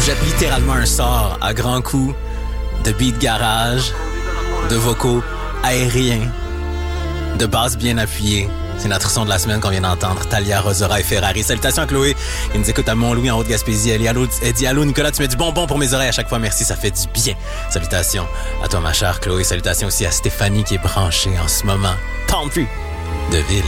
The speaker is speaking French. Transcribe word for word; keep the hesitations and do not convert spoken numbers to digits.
jette littéralement un sort à grands coups de beat garage, de vocaux aériens, de basses bien appuyées. C'est notre son de la semaine qu'on vient d'entendre, Thalia, Rosera et Ferrari. Salutations à Chloé, qui nous écoute à Mont-Louis, en Haute-Gaspésie. Elle, allô, elle dit « Allô, Nicolas, tu mets du bonbon pour mes oreilles à chaque fois. Merci, ça fait du bien. » Salutations à toi, ma chère Chloé. Salutations aussi à Stéphanie, qui est branchée en ce moment. Tendre de ville.